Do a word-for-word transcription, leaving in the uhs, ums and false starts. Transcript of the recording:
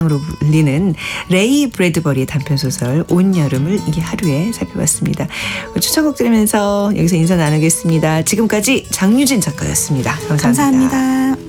으로 불리는 레이 브래드버리의 단편소설 온여름을 이 하루에 살펴봤습니다. 추천곡 들으면서 여기서 인사 나누겠습니다. 지금까지 장유진 작가였습니다. 감사합니다. 감사합니다.